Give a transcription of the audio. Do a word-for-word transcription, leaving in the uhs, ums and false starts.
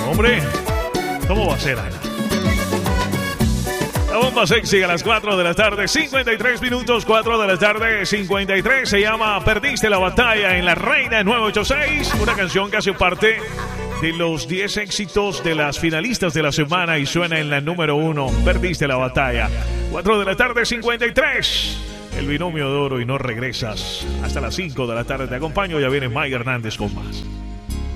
Hombre, ¿cómo va a ser, Ana? La bomba sexy a las cuatro de la tarde, cincuenta y tres minutos, cuatro de la tarde, cincuenta y tres. Se llama Perdiste la batalla en La Reina nueve ocho seis. Una canción que hace parte de los diez éxitos de las finalistas de la semana y suena en la número uno. Perdiste la batalla. cuatro de la tarde, cincuenta y tres. El binomio de oro y no regresas. Hasta las cinco de la tarde te acompaño. Ya viene Mike Hernández con más.